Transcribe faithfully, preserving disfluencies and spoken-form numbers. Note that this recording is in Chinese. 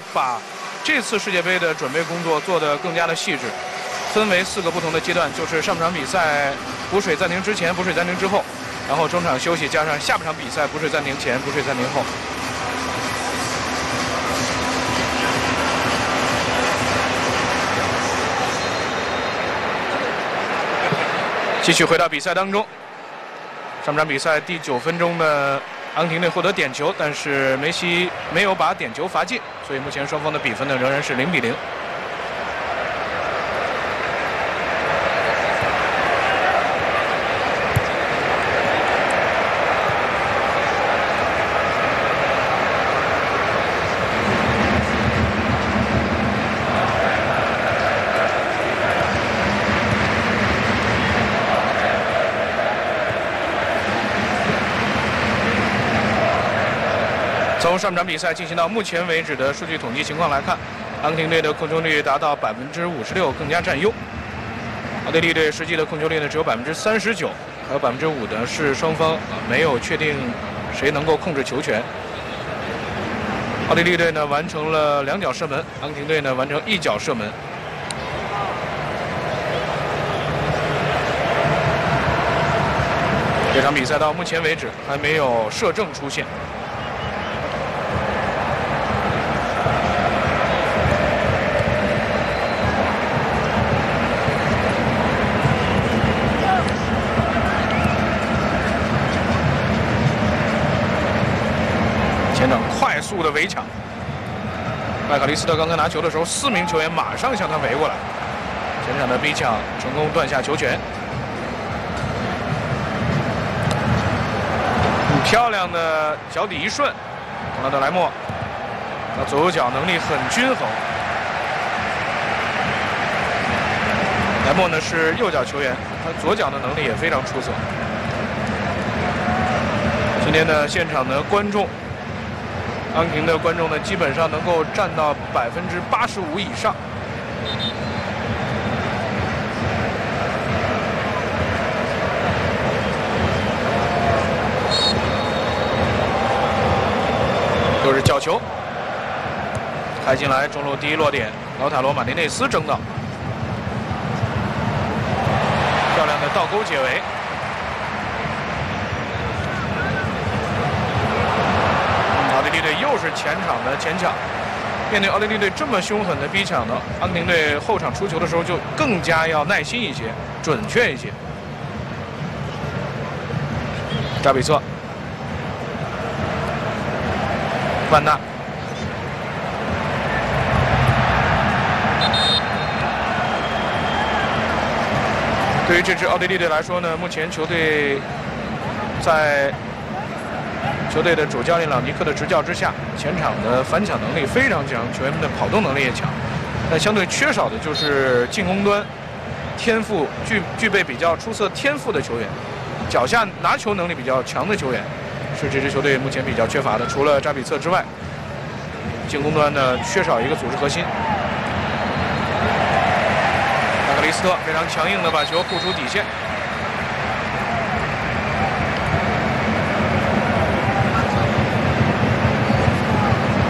把这次世界杯的准备工作做得更加的细致，分为四个不同的阶段，就是上半场比赛补水暂停之前、补水暂停之后，然后中场休息，加上下半场比赛补水暂停前、补水暂停后。继续回到比赛当中，上半场比赛第九分钟呢，阿根廷队获得点球，但是梅西没有把点球罚进，所以目前双方的比分呢仍然是零比零。从上半场比赛进行到目前为止的数据统计情况来看，阿根廷队的控球率达到百分之五十六，更加占优。奥地利队实际的控球率呢只有百分之三十九，还有百分之五的是双方啊没有确定谁能够控制球权。奥地利队呢完成了两脚射门，阿根廷队呢完成一脚射门。这场比赛到目前为止还没有射正出现。前场快速的围抢，麦卡利斯特刚刚拿球的时候，四名球员马上向他围过来，前场的逼抢成功断下球权。很漂亮的脚底一顺，孔纳德莱莫，他左右脚能力很均衡。莱莫呢是右脚球员，他左脚的能力也非常出色。今天的现场的观众。阿根廷的观众呢，基本上能够占到百分之八十五以上。又是角球，开进来，中路第一落点，劳塔罗马丁内斯争到，漂亮的倒钩解围。奥地利队又是前场的前抢，面对奥地利队这么凶狠的逼抢呢，阿根廷队后场出球的时候就更加要耐心一些，准确一些。扎比策，万纳，对于这支奥地利队来说呢，目前球队在球队的主教练朗尼克的执教之下，前场的反抢能力非常强，球员们的跑动能力也强。但相对缺少的就是进攻端天赋具具备比较出色天赋的球员，脚下拿球能力比较强的球员，是这支球队目前比较缺乏的。除了扎比策之外，进攻端呢缺少一个组织核心。马克利斯特非常强硬的把球护出底线。